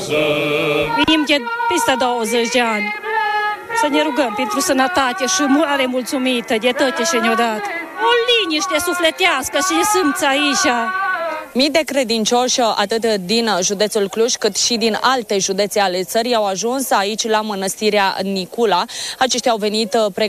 Venim de peste 20 de ani să ne rugăm pentru sănătate și mare mulțumită de toate ce ne-au dat. O liniște sufletească și ne simți aici. Mii de credincioși, atât din județul Cluj, cât și din alte județe ale țării, au ajuns aici la mănăstirea Nicula. Aceștia au venit